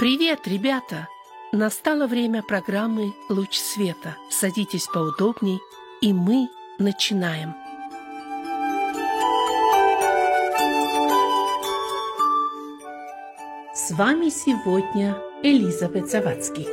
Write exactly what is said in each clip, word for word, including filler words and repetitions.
Привет, ребята! Настало время программы «Луч света». Садитесь поудобней, и мы начинаем. С вами сегодня Элизабет Завадский.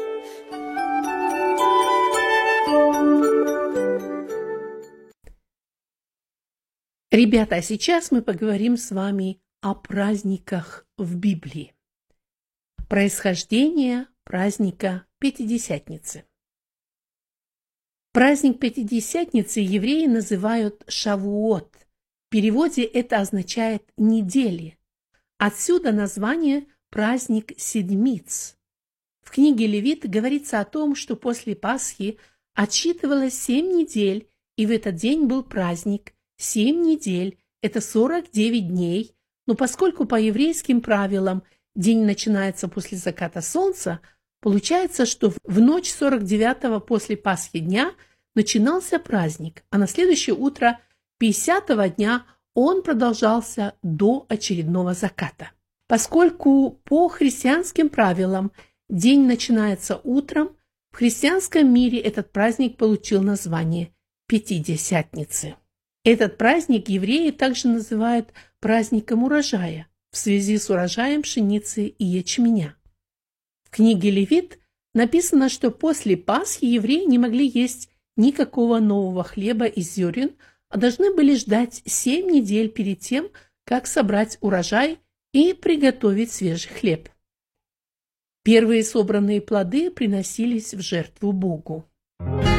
Ребята, а сейчас мы поговорим с вами о праздниках в Библии. Происхождение праздника Пятидесятницы. Праздник Пятидесятницы евреи называют Шавуот. В переводе это означает «недели». Отсюда название «праздник седмиц». В книге Левит говорится о том, что после Пасхи отсчитывалось семь недель, и в этот день был праздник. Семь недель – это сорок девять дней, но поскольку по еврейским правилам день начинается после заката солнца, получается, что в ночь сорок девятого после Пасхи дня начинался праздник, а на следующее утро пятидесятого дня он продолжался до очередного заката. Поскольку по христианским правилам день начинается утром, в христианском мире этот праздник получил название Пятидесятницы. Этот праздник евреи также называют праздником урожая в связи с урожаем пшеницы и ячменя. В книге Левит написано, что после Пасхи евреи не могли есть никакого нового хлеба из зерен, а должны были ждать семь недель перед тем, как собрать урожай и приготовить свежий хлеб. Первые собранные плоды приносились в жертву Богу.